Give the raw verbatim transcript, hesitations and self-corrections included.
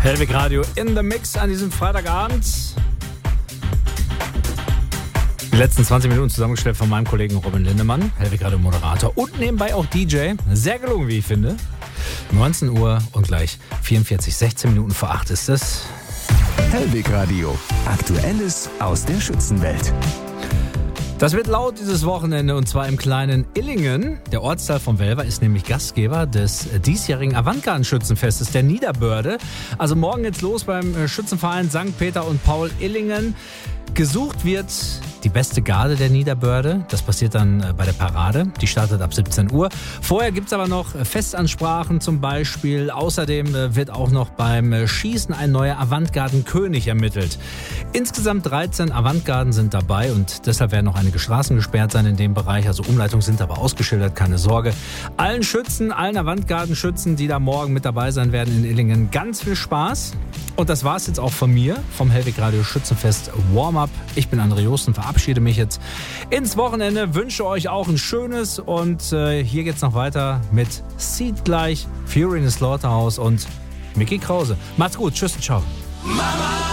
Hellwig Radio in the Mix an diesem Freitagabend. Die letzten zwanzig Minuten zusammengestellt von meinem Kollegen Robin Lindemann, Hellwig Radio Moderator und nebenbei auch D J. Sehr gelungen, wie ich finde. neunzehn Uhr und gleich vierundvierzig, sechzehn Minuten vor acht ist es. Hellwig Radio. Aktuelles aus der Schützenwelt. Das wird laut dieses Wochenende und zwar im kleinen Illingen. Der Ortsteil von Welver ist nämlich Gastgeber des diesjährigen Avantgarden-Schützenfestes der Niederbörde. Also morgen geht's los beim Schützenverein Sankt Peter und Paul Illingen. Gesucht wird die beste Garde der Niederbörde. Das passiert dann bei der Parade. Die startet ab siebzehn Uhr. Vorher gibt es aber noch Festansprachen zum Beispiel. Außerdem wird auch noch beim Schießen ein neuer Avantgarden-König ermittelt. Insgesamt dreizehn Avantgarden sind dabei und deshalb werden noch einige Straßen gesperrt sein in dem Bereich. Also Umleitungen sind aber ausgeschildert, keine Sorge. Allen Schützen, allen Avantgarden-Schützen, die da morgen mit dabei sein werden in Illingen, ganz viel Spaß. Und das war's jetzt auch von mir, vom Hellwig Radio Schützenfest Warm-Up. Ich bin André Josten, verabschiede mich jetzt ins Wochenende, wünsche euch auch ein schönes und äh, hier geht's noch weiter mit Seed gleich, Fury in the Slaughterhouse und Mickey Krause. Macht's gut, tschüss und ciao. Mama!